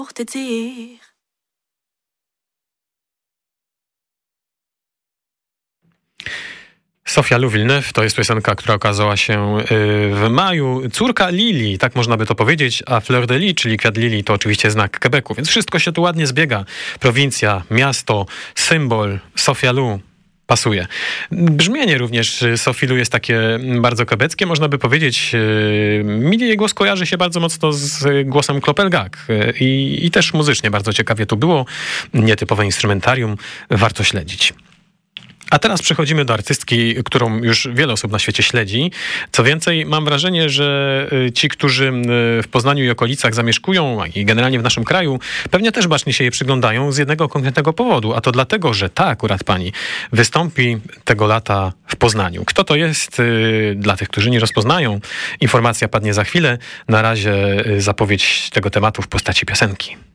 pour te dire. Sofia Louis-Villeneuve to jest piosenka, która okazała się w maju. Córka Lili, tak można by to powiedzieć, a Fleur de Lis, czyli kwiat lilii, to oczywiście znak Quebecu, więc wszystko się tu ładnie zbiega. Prowincja, miasto, symbol, Sofia Lu. Pasuje. Brzmienie również Sophie Lu jest takie bardzo quebeckie, można by powiedzieć. Mi jej głos kojarzy się bardzo mocno z głosem Clopelgak i też muzycznie bardzo ciekawie tu było. Nietypowe instrumentarium, warto śledzić. A teraz przechodzimy do artystki, którą już wiele osób na świecie śledzi. Co więcej, mam wrażenie, że ci, którzy w Poznaniu i okolicach zamieszkują i generalnie w naszym kraju, pewnie też bacznie się jej przyglądają z jednego konkretnego powodu. A to dlatego, że ta akurat pani wystąpi tego lata w Poznaniu. Kto to jest? Dla tych, którzy nie rozpoznają, informacja padnie za chwilę. Na razie zapowiedź tego tematu w postaci piosenki.